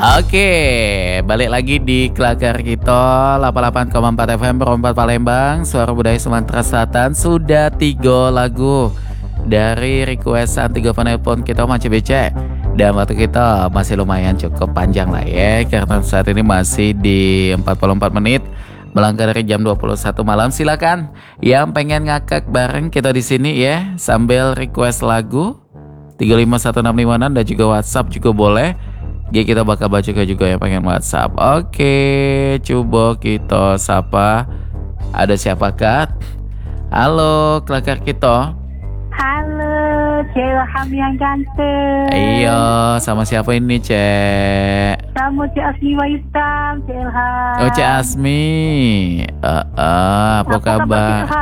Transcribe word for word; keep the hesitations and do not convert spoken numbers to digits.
Oke, balik lagi di Kelakar kita delapan puluh delapan koma empat F M Perempat Palembang, Suara Budaya Sumatera Selatan. Sudah tiga lagu dari requestan tiga penelpon kita masih becek. Dan waktu kita masih lumayan cukup panjang lah ya, karena saat ini masih di empat puluh empat menit melangkah dari jam dua puluh satu malam. Silakan yang pengen ngakak bareng kita di sini ya, sambil request lagu tiga lima satu enam lima enam dan juga WhatsApp juga boleh. Ya, kita bakal baca juga yang pengen WhatsApp. Oke, coba kita sapa. Ada siapakah? Halo, kelakar kita. Halo, Cek Ilham yang ganteng. Iya, sama siapa ini, Cek? Sama Cek Asmi Waisam, Cek Ilham. Oh, Cek Asmi. Uh, uh, apa, Apa kabar, kabar? Cek Ilham?